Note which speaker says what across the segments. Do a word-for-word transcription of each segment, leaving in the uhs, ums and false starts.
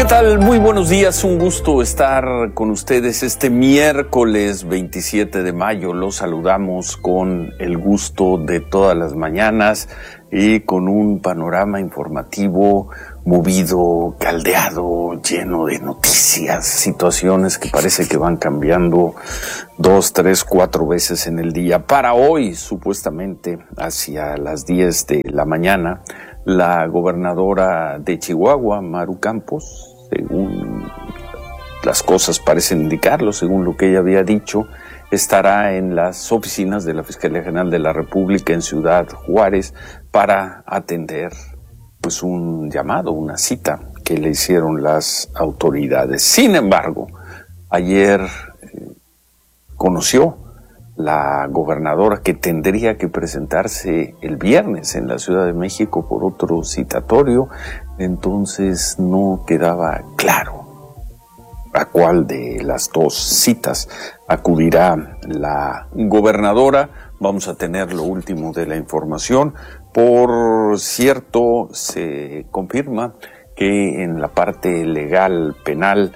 Speaker 1: tal? Muy buenos días, un gusto estar con ustedes este miércoles veintisiete de mayo. Los saludamos con el gusto de todas las mañanas y con un panorama informativo movido, caldeado, lleno de noticias, situaciones que parece que van cambiando dos, tres, cuatro veces en el día. Para hoy, supuestamente, hacia las diez de la mañana, la gobernadora de Chihuahua, Maru Campos, según las cosas parecen indicarlo, según lo que ella había dicho, estará en las oficinas de la Fiscalía General de la República en Ciudad Juárez para atender pues un llamado, una cita que le hicieron las autoridades. Sin embargo, ayer eh, conoció la gobernadora que tendría que presentarse el viernes en la Ciudad de México por otro citatorio, entonces no quedaba claro a cuál de las dos citas acudirá la gobernadora. Vamos a tener lo último de la información. Por cierto, se confirma que en la parte legal penal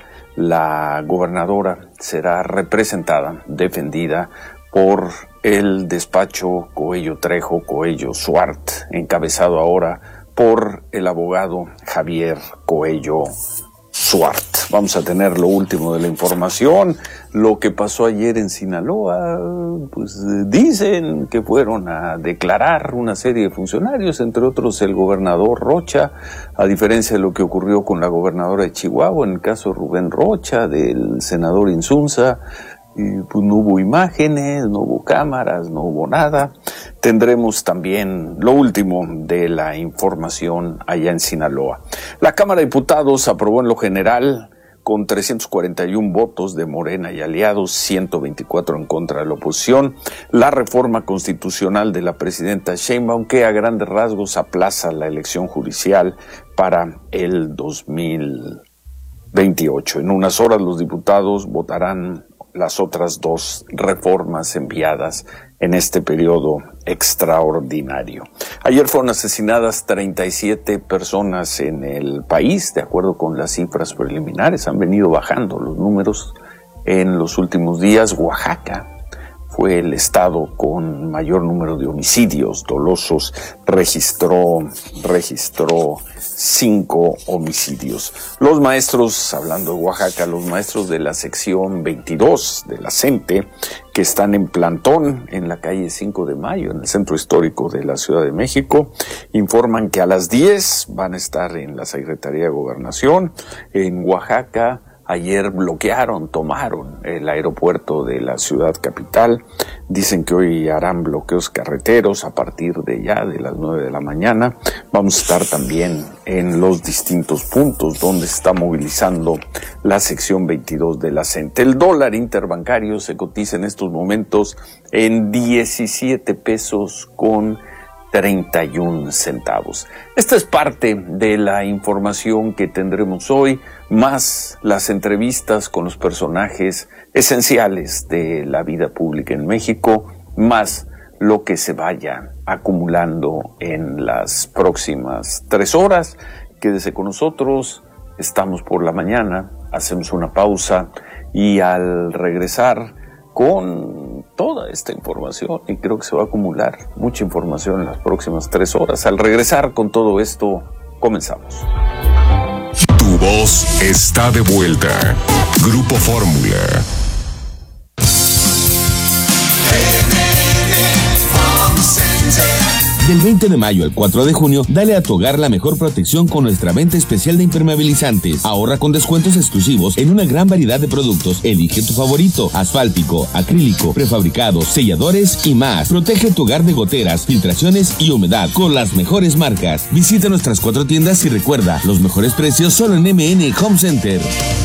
Speaker 1: la gobernadora será representada, defendida por el despacho Coello Trejo, Coello Suart, encabezado ahora por el abogado Javier Coello Suart. Vamos a tener lo último de la información. Lo que pasó ayer en Sinaloa, pues dicen que fueron a declarar una serie de funcionarios, entre otros el gobernador Rocha, a diferencia de lo que ocurrió con la gobernadora de Chihuahua, en el caso de Rubén Rocha, del senador Insunza. Y pues no hubo imágenes, no hubo cámaras, no hubo nada. Tendremos también lo último de la información allá en Sinaloa. La Cámara de Diputados aprobó en lo general, con trescientos cuarenta y uno votos de Morena y aliados, ciento veinticuatro en contra de la oposición, la reforma constitucional de la presidenta Sheinbaum, que a grandes rasgos aplaza la elección judicial para el dos mil veintiocho. En unas horas los diputados votarán las otras dos reformas enviadas en este periodo extraordinario. Ayer fueron asesinadas treinta y siete personas en el país, de acuerdo con las cifras preliminares. Han venido bajando los números en los últimos días. Oaxaca fue el estado con mayor número de homicidios dolosos, registró, registró cinco homicidios. Los maestros, hablando de Oaxaca, los maestros de la sección veintidós de la CENTE, que están en plantón en la calle cinco de mayo, en el centro histórico de la Ciudad de México, informan que a las diez van a estar en la Secretaría de Gobernación. En Oaxaca, ayer bloquearon, tomaron el aeropuerto de la ciudad capital. Dicen que hoy harán bloqueos carreteros a partir de ya de las nueve de la mañana. Vamos a estar también en los distintos puntos donde se está movilizando la sección veintidós de la CENTE. El dólar interbancario se cotiza en estos momentos en diecisiete pesos con treinta y un centavos. Esta es parte de la información que tendremos hoy, más las entrevistas con los personajes esenciales de la vida pública en México, más lo que se vaya acumulando en las próximas tres horas. Quédese con nosotros, estamos por la mañana, hacemos una pausa y al regresar con toda esta información, y creo que se va a acumular mucha información en las próximas tres horas. Al regresar con todo esto, comenzamos.
Speaker 2: Tu voz está de vuelta. Grupo Fórmula.
Speaker 3: Del veinte de mayo al cuatro de junio, dale a tu hogar la mejor protección con nuestra venta especial de impermeabilizantes. Ahorra con descuentos exclusivos en una gran variedad de productos. Elige tu favorito: asfáltico, acrílico, prefabricados, selladores y más. Protege tu hogar de goteras, filtraciones y humedad con las mejores marcas. Visita nuestras cuatro tiendas y recuerda, los mejores precios solo en M N Home Center.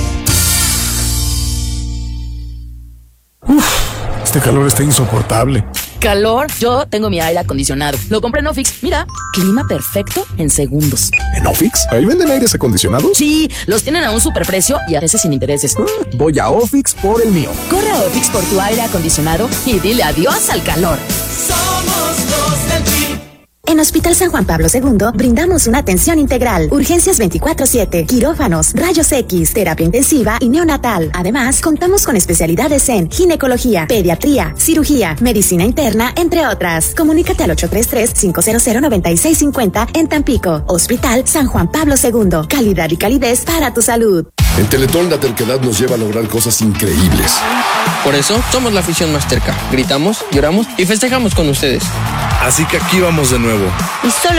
Speaker 4: Uf, este calor está insoportable.
Speaker 5: ¿Calor? Yo tengo mi aire acondicionado. Lo compré en Ofix. Mira, clima perfecto en segundos.
Speaker 4: ¿En Ofix? ¿Ahí venden aires acondicionados?
Speaker 5: Sí, los tienen a un superprecio y a veces sin intereses.
Speaker 4: Mm, voy a Ofix por el mío.
Speaker 5: Corre a Ofix por tu aire acondicionado y dile adiós al calor.
Speaker 6: Somos los del Team. En Hospital San Juan Pablo segundo brindamos una atención integral, urgencias veinticuatro siete, quirófanos, rayos X, terapia intensiva y neonatal. Además, contamos con especialidades en ginecología, pediatría, cirugía, medicina interna, entre otras. Comunícate al ocho tres tres, cinco cero cero, nueve seis cinco cero en Tampico. Hospital San Juan Pablo segundo. Calidad y calidez para tu salud.
Speaker 7: En Teletón la terquedad nos lleva a lograr cosas increíbles.
Speaker 8: Por eso somos la afición más terca. Gritamos, lloramos y festejamos con ustedes.
Speaker 9: Así que aquí vamos de nuevo.
Speaker 10: Y solo